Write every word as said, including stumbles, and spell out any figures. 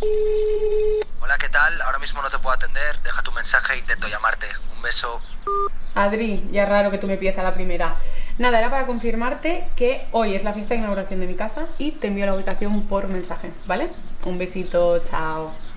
Hola, ¿qué tal? Ahora mismo no te puedo atender. Deja tu mensaje e intento llamarte. Un beso. Adri, ya es raro que tú me pidas a la primera. Nada, era para confirmarte que hoy es la fiesta de inauguración de mi casa y te envío la ubicación por mensaje, ¿vale? Un besito, chao.